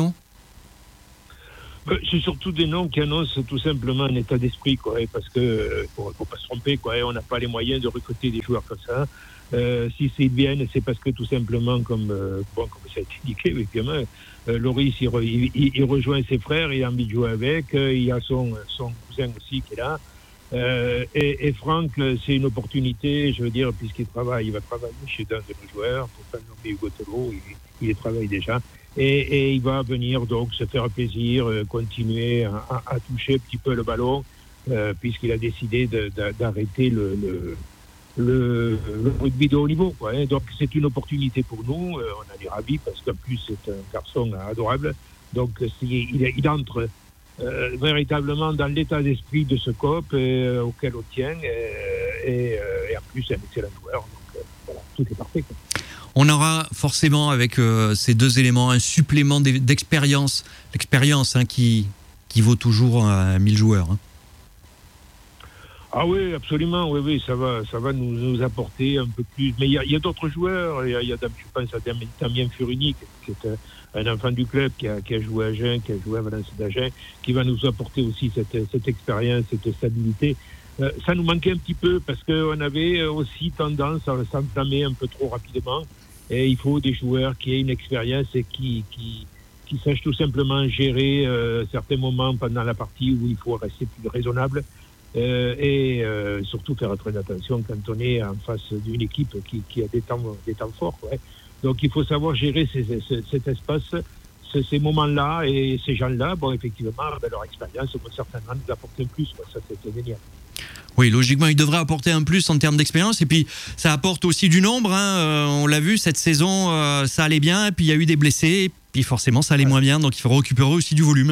C'est surtout des noms qui annoncent tout simplement un état d'esprit, quoi, parce que euh, faut, faut pas se tromper, quoi, on n'a pas les moyens de recruter des joueurs comme ça. Euh, si c'est bien, c'est parce que tout simplement, comme euh, bon, comme ça a été indiqué, évidemment, euh, Loris il, re, il, il rejoint ses frères, il a envie de jouer avec, euh, il y a son son cousin aussi qui est là, euh, et, et Franck, c'est une opportunité, je veux dire, puisqu'il travaille, il va travailler chez un de nos joueurs, pour pas nommer Hugo Tolo, il, il y travaille déjà. Et, et il va venir donc se faire plaisir, euh, continuer à, à, à toucher un petit peu le ballon, euh, puisqu'il a décidé de, de, d'arrêter le, le, le, le rugby de haut niveau, quoi, hein. Donc c'est une opportunité pour nous, euh, on en est ravis, parce qu'en plus c'est un garçon adorable. Donc c'est, il, il entre euh, véritablement dans l'état d'esprit de ce coop euh, auquel on tient, euh, et, euh, et en plus c'est un excellent joueur. Donc euh, voilà, tout est parfait, quoi. On aura forcément avec euh, ces deux éléments un supplément d'expérience, l'expérience hein, qui, qui vaut toujours euh, mille joueurs. Hein. Ah oui, absolument, oui, oui, ça va, ça va nous, nous apporter un peu plus. Mais il y a, y a d'autres joueurs, il y a, y a, je pense à Damien Furuni, qui est un, un enfant du club, qui a, qui a joué à Agen, qui a joué à Valence d'Agen, qui va nous apporter aussi cette, cette expérience, cette stabilité. Euh, ça nous manquait un petit peu parce qu'on avait aussi tendance à s'entamer un peu trop rapidement. Et il faut des joueurs qui aient une expérience et qui, qui, qui sachent tout simplement gérer euh, certains moments pendant la partie où il faut rester plus raisonnable euh, et euh, surtout faire très attention quand on est en face d'une équipe qui, qui a des temps, des temps forts. Ouais. Donc il faut savoir gérer ces, ces, cet espace, ces, ces moments-là, et ces gens-là, bon, effectivement, ben, leur expérience peut certainement nous apporter un plus. Quoi. Ça, c'est génial. Oui, logiquement, il devrait apporter un plus en termes d'expérience. Et puis, ça apporte aussi du nombre. Hein. Euh, on l'a vu, cette saison, euh, ça allait bien. Et puis, il y a eu des blessés. Et puis, forcément, ça allait ouais. moins bien. Donc, il faut récupérer aussi du volume.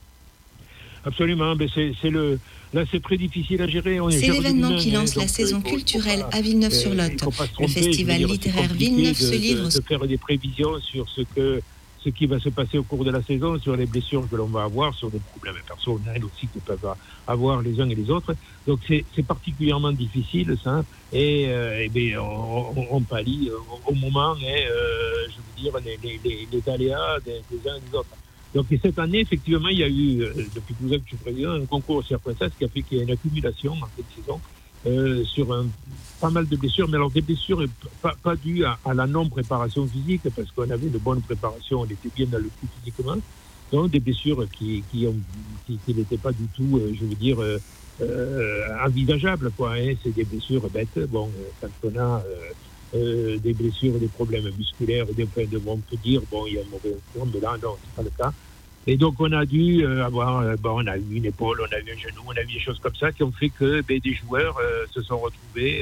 Absolument. Mais c'est, c'est le... Là, c'est très difficile à gérer. On c'est l'événement qui lance la saison culturelle à Villeneuve-sur-Lot. Le festival littéraire Villeneuve se livre. De, de faire des prévisions sur ce que... ce qui va se passer au cours de la saison, sur les blessures que l'on va avoir, sur des problèmes personnels aussi que peuvent avoir les uns et les autres. Donc c'est, c'est particulièrement difficile, ça. Et, euh, et bien, on, on, on pallie au, au moment, et, euh, je veux dire, les, les, les, les aléas des, des uns et des autres. Donc et cette année, effectivement, il y a eu, depuis douze ans que je suis président, un concours au circonstance qui a fait qu'il y a une accumulation en fin de saison euh, sur un, pas mal de blessures, mais alors des blessures pas, pas dues à, à la non-préparation physique, parce qu'on avait de bonnes préparations, on était bien dans le coup physiquement, donc des blessures qui, qui, ont, qui, qui n'étaient pas du tout, euh, je veux dire, euh, euh, envisageables, quoi, hein. C'est des blessures bêtes. Bon, quand on a euh, euh, des blessures, des problèmes musculaires, des points de, on peut dire, bon, il y a un mauvais forme, mais là, non, c'est pas le cas. Et donc, on a dû euh, avoir, euh, bon, on a eu une épaule, on a eu un genou, on a eu des choses comme ça qui ont fait que ben, des joueurs euh, se sont retrouvés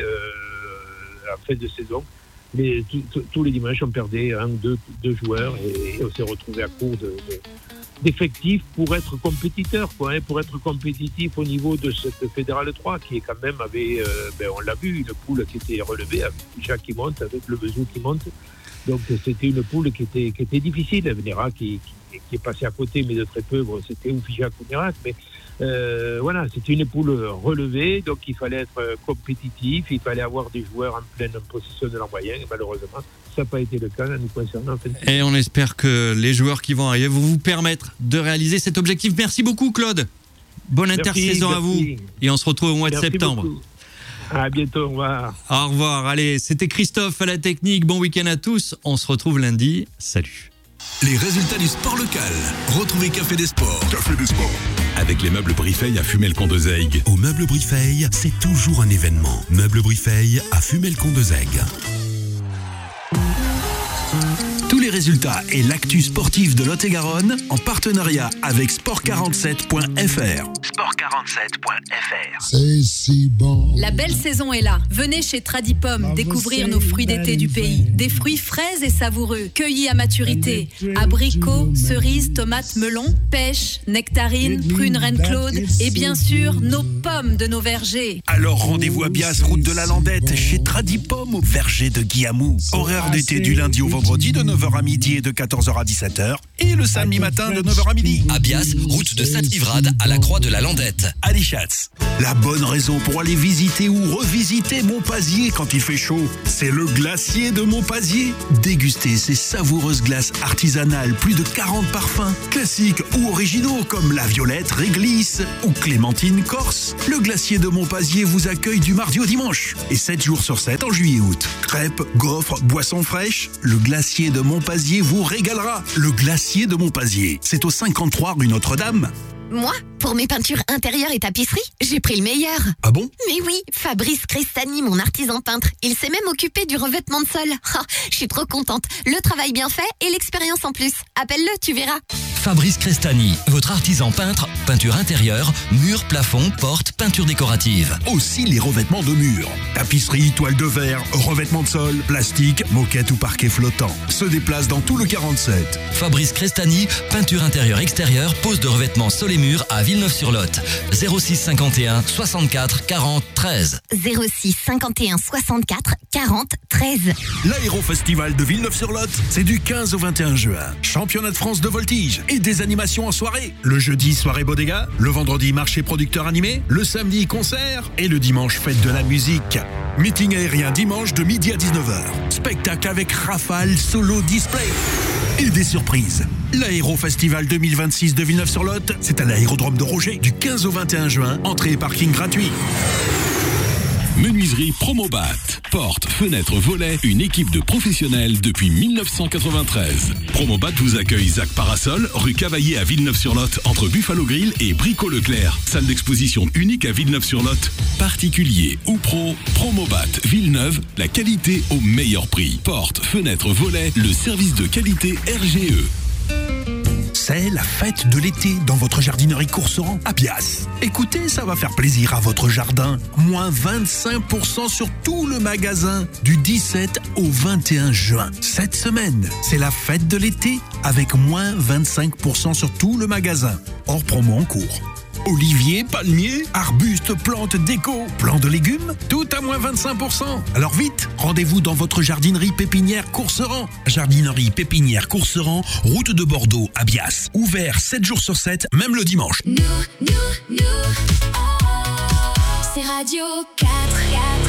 euh, à fin de saison. Les, tout, tout, tous les dimanches, on perdait un, deux, deux joueurs et, et on s'est retrouvés à court de, de, d'effectifs pour être compétiteur, quoi, hein, pour être compétitif au niveau de cette Fédérale trois qui est quand même avait, euh, ben, on l'a vu, une poule qui était relevée avec Figeac qui monte, avec le Vezou qui monte. Donc c'était une poule qui était, qui était difficile. Venera qui, qui, qui est passé à côté, mais de très peu. Bon, c'était ou Figeac ou Mirac, mais euh, voilà, c'était une poule relevée, donc il fallait être compétitif, il fallait avoir des joueurs en pleine possession de leur moyen, et malheureusement, ça n'a pas été le cas nous concernant. En fait. Et on espère que les joueurs qui vont arriver vont vous permettre de réaliser cet objectif. Merci beaucoup, Claude. Bonne merci, intersaison merci. à vous. Et on se retrouve au mois merci de septembre. Beaucoup. À bientôt, au revoir. Au revoir. Allez, c'était Christophe à la technique. Bon week-end à tous. On se retrouve lundi. Salut. Les résultats du sport local. Retrouvez Café des Sports. Café des Sports. Avec les meubles Brifeil à Fumel-Condezègue. Au meuble Brifeil, c'est toujours un événement. Meubles Brifeil à Fumel-Condezègue. les résultats et l'actu sportive de Lot-et-Garonne en partenariat avec sport quarante-sept point f r. sport quarante-sept point f r. C'est si bon. La belle saison est là. Venez chez Tradipom découvrir nos fruits d'été du pays. Des fruits frais et savoureux, cueillis à maturité. Abricots, cerises, tomates, melons, pêches, nectarines, prunes Reine-Claude et bien sûr nos pommes de nos vergers. Alors rendez-vous à Bias, route de la Landette, chez Tradipom au verger de Guillamou. Horaire d'été du lundi au vendredi de neuf heures à midi et de quatorze heures à dix-sept heures. Et le samedi matin de neuf heures à midi. À Bias, route de Sainte-Livrade à la Croix de la Landette. Allez Schatz, la bonne raison pour aller visiter ou revisiter Montpazier quand il fait chaud, c'est le glacier de Montpazier. Dégustez ces savoureuses glaces artisanales, plus de quarante parfums, classiques ou originaux comme la violette réglisse ou clémentine corse. Le glacier de Montpazier vous accueille du mardi au dimanche et sept jours sur sept en juillet et août. Crêpes, gaufres, boissons fraîches, le glacier de Montpazier vous régalera. Le glacier de Montpazier, c'est au cinquante-trois rue Notre-Dame. Moi, pour mes peintures intérieures et tapisseries, j'ai pris le meilleur. Ah bon? Mais oui, Fabrice Crestani, mon artisan peintre. Il s'est même occupé du revêtement de sol. Ah, je suis trop contente. Le travail bien fait et l'expérience en plus. Appelle-le, tu verras. Fabrice Crestani, votre artisan peintre, peinture intérieure, murs, plafonds, portes, peinture décorative. Aussi les revêtements de murs, tapisserie, toile de verre, revêtements de sol, plastique, moquette ou parquet flottant. Se déplace dans tout le quarante-sept. Fabrice Crestani, peinture intérieure extérieure, pose de revêtements sol et murs à Villeneuve-sur-Lot. zéro six cinquante et un soixante-quatre quarante treize. zéro six cinquante et un soixante-quatre quarante treize. L'Aérofestival de Villeneuve-sur-Lot, c'est du quinze au vingt et un juin. Championnat de France de voltige et des animations en soirée. Le jeudi, soirée bodega. Le vendredi, marché producteur animé. Le samedi, concert. Et le dimanche, fête de la musique. Meeting aérien dimanche de midi à dix-neuf heures. Spectacle avec Rafale Solo Display. Et des surprises. L'Aérofestival deux mille vingt-six de Villeneuve-sur-Lot, c'est à l'aérodrome de Roger du quinze au vingt et un juin. Entrée et parking gratuit. Menuiserie Promobat. Portes, fenêtres, volets, une équipe de professionnels depuis mille neuf cent quatre-vingt-treize. Promobat vous accueille Zac Parasol, rue Cavaillé à Villeneuve-sur-Lot, entre Buffalo Grill et Brico Leclerc. Salle d'exposition unique à Villeneuve-sur-Lot. Particulier ou pro, Promobat Villeneuve, la qualité au meilleur prix. Portes, fenêtres, volets, le service de qualité R G E. C'est la fête de l'été dans votre jardinerie Courseran à Bias. Écoutez, ça va faire plaisir à votre jardin. Moins vingt-cinq pour cent sur tout le magasin du dix-sept au vingt et un juin. Cette semaine, c'est la fête de l'été avec moins vingt-cinq pour cent sur tout le magasin. Hors promo en cours. Oliviers, palmiers, arbustes, plantes déco, plants de légumes, tout à moins vingt-cinq pour cent. Alors vite, rendez-vous dans votre jardinerie pépinière Courseran. Jardinerie pépinière Courseran, route de Bordeaux à Bias. Ouvert sept jours sur sept, même le dimanche. Nous, nous, nous, oh, c'est Radio quatre.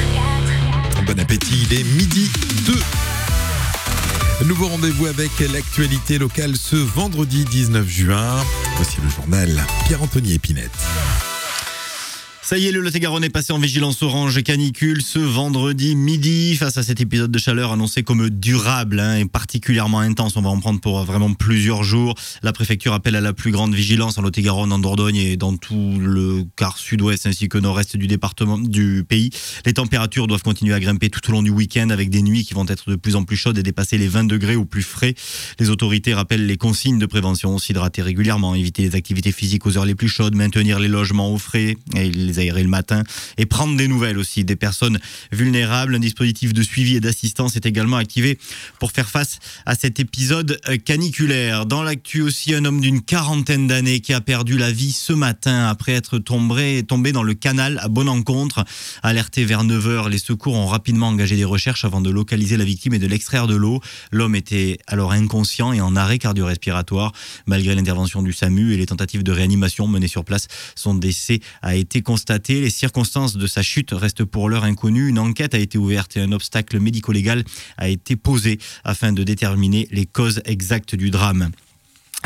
Bon appétit, il est midi deux. Nouveau rendez-vous avec l'actualité locale ce vendredi dix-neuf juin. Voici le journal Pierre-Anthony Épinette. Ça y est, le Lot-et-Garonne est passé en vigilance orange canicule ce vendredi midi. Face à cet épisode de chaleur annoncé comme durable hein, et particulièrement intense, on va en prendre pour vraiment plusieurs jours. La préfecture appelle à la plus grande vigilance en Lot-et-Garonne, en Dordogne et dans tout le quart sud-ouest ainsi que nord-est du département du pays. Les températures doivent continuer à grimper tout au long du week-end avec des nuits qui vont être de plus en plus chaudes et dépasser les vingt degrés au plus frais. Les autorités rappellent les consignes de prévention, s'hydrater régulièrement, éviter les activités physiques aux heures les plus chaudes, maintenir les logements au frais et les aérer le matin et prendre des nouvelles aussi des personnes vulnérables. Un dispositif de suivi et d'assistance est également activé pour faire face à cet épisode caniculaire. Dans l'actu aussi, un homme d'une quarantaine d'années qui a perdu la vie ce matin après être tombé, tombé dans le canal à Bonencontre. Alerté vers neuf heures, les secours ont rapidement engagé des recherches avant de localiser la victime et de l'extraire de l'eau. L'homme était alors inconscient et en arrêt cardio-respiratoire. Malgré l'intervention du SAMU et les tentatives de réanimation menées sur place, son décès a été constaté. Les circonstances de sa chute restent pour l'heure inconnues. Une enquête a été ouverte et un obstacle médico-légal a été posé afin de déterminer les causes exactes du drame.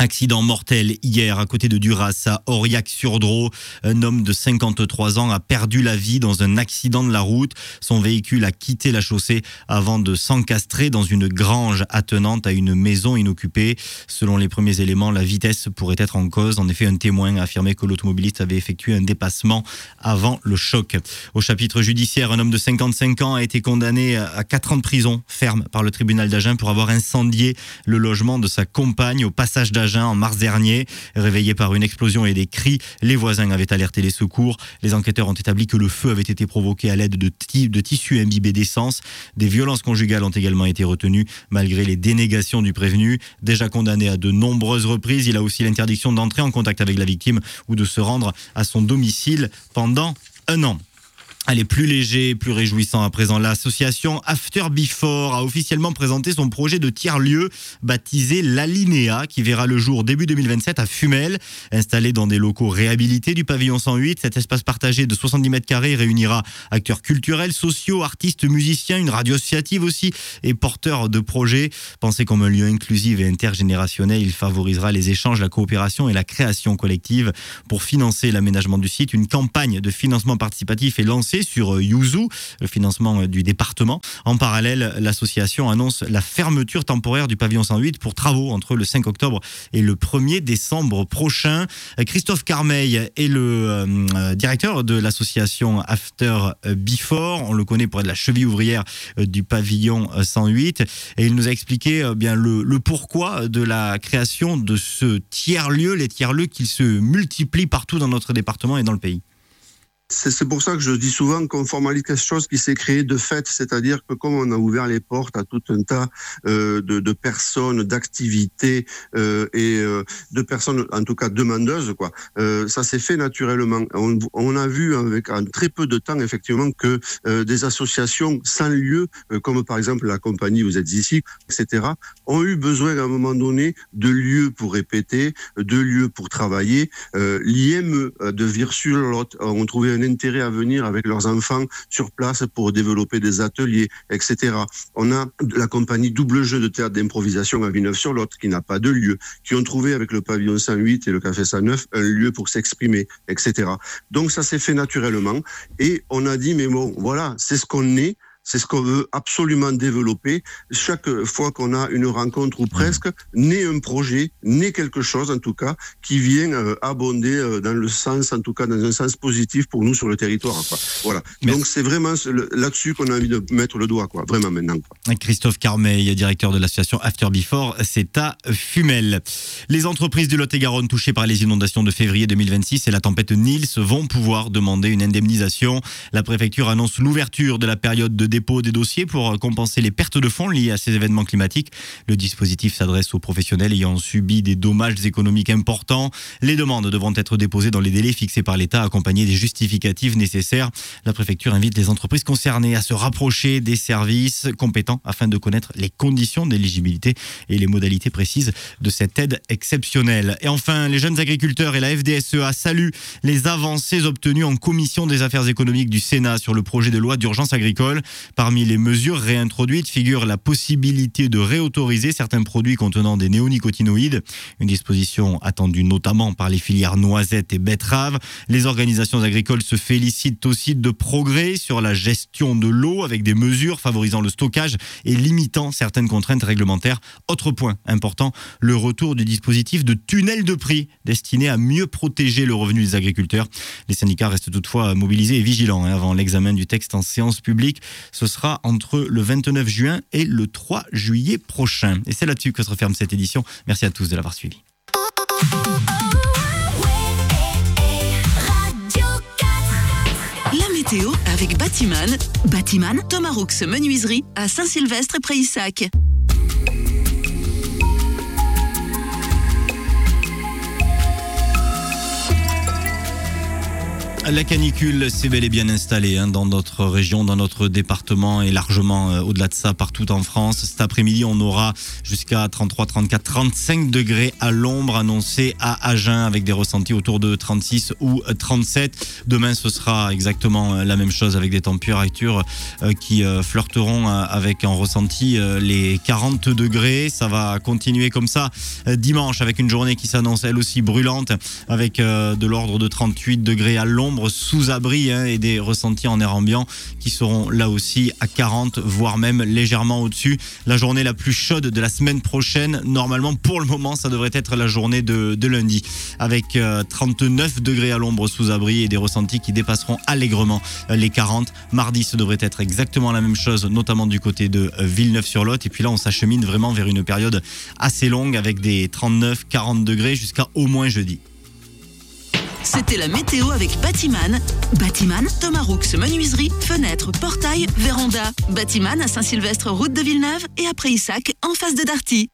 Accident mortel hier à côté de Duras, à Aurillac-sur-Dros. Un homme de cinquante-trois ans a perdu la vie dans un accident de la route. Son véhicule a quitté la chaussée avant de s'encastrer dans une grange attenante à une maison inoccupée. Selon les premiers éléments, la vitesse pourrait être en cause. En effet, un témoin a affirmé que l'automobiliste avait effectué un dépassement avant le choc. Au chapitre judiciaire, un homme de cinquante-cinq ans a été condamné à quatre ans de prison ferme par le tribunal d'Agen pour avoir incendié le logement de sa compagne au passage d'Agen en mars dernier. Réveillé par une explosion et des cris, les voisins avaient alerté les secours. Les enquêteurs ont établi que le feu avait été provoqué à l'aide de, t- de tissus imbibés d'essence. Des violences conjugales ont également été retenues malgré les dénégations du prévenu. Déjà condamné à de nombreuses reprises, il a aussi l'interdiction d'entrer en contact avec la victime ou de se rendre à son domicile pendant un an. Allez, plus léger, plus réjouissant à présent. L'association After Before a officiellement présenté son projet de tiers-lieu baptisé l'Alinéa, qui verra le jour début deux mille vingt-sept à Fumel. Installé dans des locaux réhabilités du pavillon cent huit, cet espace partagé de soixante-dix mètres carrés réunira acteurs culturels, sociaux, artistes, musiciens, une radio associative aussi et porteurs de projets. Pensé comme un lieu inclusif et intergénérationnel, il favorisera les échanges, la coopération et la création collective. Pour financer l'aménagement du site, une campagne de financement participatif est lancée sur Yuzu, le financement du département. En parallèle, l'association annonce la fermeture temporaire du pavillon cent huit pour travaux entre le cinq octobre et le premier décembre prochain. Christophe Carmeil est le euh, directeur de l'association After Before. On le connaît pour être la cheville ouvrière du pavillon cent huit et il nous a expliqué euh, bien le, le pourquoi de la création de ce tiers-lieu, les tiers-lieux qui se multiplient partout dans notre département et dans le pays. C'est pour ça que je dis souvent qu'on formalise quelque chose qui s'est créé de fait, c'est-à-dire que comme on a ouvert les portes à tout un tas euh, de, de personnes, d'activités euh, et euh, de personnes, en tout cas demandeuses, quoi. Euh, ça s'est fait naturellement. On, on a vu avec en très peu de temps effectivement que euh, des associations sans lieu, euh, comme par exemple la compagnie Vous êtes ici, et cetera, ont eu besoin à un moment donné de lieux pour répéter, de lieux pour travailler. Euh, L'I M E de Vire-sur-Lot ont trouvé un intérêt à venir avec leurs enfants sur place pour développer des ateliers, et cetera. On a la compagnie Double Jeu de théâtre d'improvisation à Villeneuve-sur-Lot qui n'a pas de lieu, qui ont trouvé avec le pavillon cent huit et le café cent neuf un lieu pour s'exprimer, et cetera. Donc ça s'est fait naturellement et on a dit mais bon voilà, c'est ce qu'on est. C'est ce qu'on veut absolument développer. Chaque fois qu'on a une rencontre ou presque, naît un projet, naît quelque chose en tout cas, qui vient euh, abonder euh, dans le sens, en tout cas dans un sens positif pour nous sur le territoire, quoi. Voilà. Merci. Donc c'est vraiment là-dessus qu'on a envie de mettre le doigt, quoi. Vraiment maintenant, quoi. Christophe Carmeil, directeur de l'association After Before, c'est à Fumel. Les entreprises du Lot-et-Garonne touchées par les inondations de février deux mille vingt-six et la tempête Nils vont pouvoir demander une indemnisation. La préfecture annonce l'ouverture de la période de dépôt des dossiers pour compenser les pertes de fonds liées à ces événements climatiques. Le dispositif s'adresse aux professionnels ayant subi des dommages économiques importants. Les demandes devront être déposées dans les délais fixés par l'État, accompagnées des justificatifs nécessaires. La préfecture invite les entreprises concernées à se rapprocher des services compétents afin de connaître les conditions d'éligibilité et les modalités précises de cette aide exceptionnelle. Et enfin, les jeunes agriculteurs et la F D S E A saluent les avancées obtenues en commission des affaires économiques du Sénat sur le projet de loi d'urgence agricole. Parmi les mesures réintroduites figure la possibilité de réautoriser certains produits contenant des néonicotinoïdes, une disposition attendue notamment par les filières noisettes et betteraves. Les organisations agricoles se félicitent aussi de progrès sur la gestion de l'eau avec des mesures favorisant le stockage et limitant certaines contraintes réglementaires. Autre point important, le retour du dispositif de tunnel de prix destiné à mieux protéger le revenu des agriculteurs. Les syndicats restent toutefois mobilisés et vigilants avant l'examen du texte en séance publique. Ce sera entre le vingt-neuf juin et le trois juillet prochain. Et c'est là-dessus que se referme cette édition. Merci à tous de l'avoir suivi. La météo avec Batiman. Batiman, Thomas Roux Menuiserie à Saint-Sylvestre et Préissac. La canicule s'est bel et bien installée hein, dans notre région, dans notre département et largement euh, au-delà de ça partout en France. Cet après-midi, on aura jusqu'à trente-trois, trente-quatre, trente-cinq degrés à l'ombre annoncés à Agen avec des ressentis autour de trente-six ou trente-sept. Demain, ce sera exactement la même chose avec des températures euh, qui euh, flirteront euh, avec en ressenti euh, les quarante degrés. Ça va continuer comme ça euh, dimanche avec une journée qui s'annonce elle aussi brûlante avec euh, de l'ordre de trente-huit degrés à l'ombre sous abri hein, et des ressentis en air ambiant qui seront là aussi à quarante voire même légèrement au-dessus. La journée la plus chaude de la semaine prochaine, normalement pour le moment ça devrait être la journée de, de lundi avec euh, trente-neuf degrés à l'ombre sous abri et des ressentis qui dépasseront allègrement euh, les quarante. Mardi ce devrait être exactement la même chose, notamment du côté de euh, Villeneuve-sur-Lot, et puis là on s'achemine vraiment vers une période assez longue avec des trente-neuf, quarante degrés jusqu'à au moins jeudi. C'était la météo avec Batiman. Batiman, Thomas Roux, menuiserie, fenêtres, portail, véranda. Batiman à Saint-Sylvestre, route de Villeneuve et à Prayssac, en face de Darty.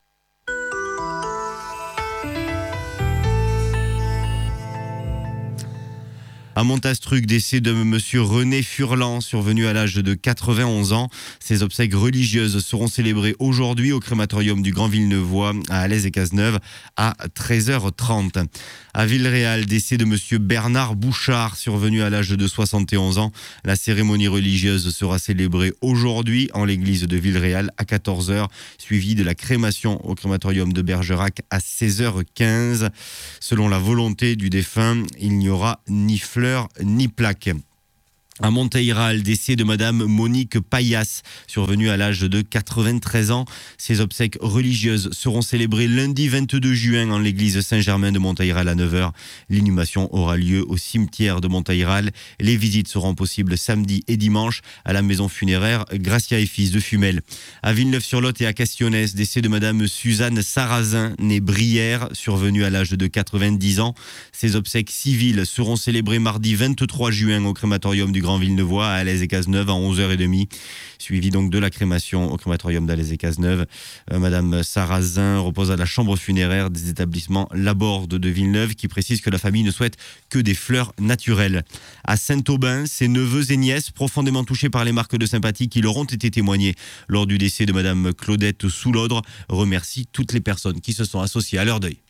À Montastruc, décès de monsieur René Furlan, survenu à l'âge de quatre-vingt-onze ans. Ses obsèques religieuses seront célébrées aujourd'hui au crématorium du Grand Villeneuvois à Alès et Cazeneuve à treize heures trente. À Villeréal, décès de monsieur Bernard Bouchard, survenu à l'âge de soixante et onze ans. La cérémonie religieuse sera célébrée aujourd'hui en l'église de Villeréal à quatorze heures, suivie de la crémation au crématorium de Bergerac à seize heures quinze. Selon la volonté du défunt, il n'y aura ni fleurs ni plaque. À Monteyral, décès de madame Monique Payas, survenue à l'âge de quatre-vingt-treize ans. Ses obsèques religieuses seront célébrées lundi vingt-deux juin en l'église Saint-Germain de Monteyral à neuf heures. L'inhumation aura lieu au cimetière de Monteyral. Les visites seront possibles samedi et dimanche à la maison funéraire Gracia et Fils de Fumel. À Villeneuve-sur-Lot et à Castillonnès, décès de madame Suzanne Sarrazin, née Brière, survenue à l'âge de quatre-vingt-dix ans. Ses obsèques civiles seront célébrées mardi vingt-trois juin au crématorium du Grand Villeneuvois à Alès et Cazeneuve à onze heures trente, suivi donc de la crémation au crématorium d'Alès et Cazeneuve. Euh, Madame Sarrazin repose à la chambre funéraire des établissements Laborde de Villeneuve, qui précise que la famille ne souhaite que des fleurs naturelles. À Saint-Aubin, ses neveux et nièces, profondément touchés par les marques de sympathie qui leur ont été témoignées lors du décès de Madame Claudette Soulodre, remercient toutes les personnes qui se sont associées à leur deuil.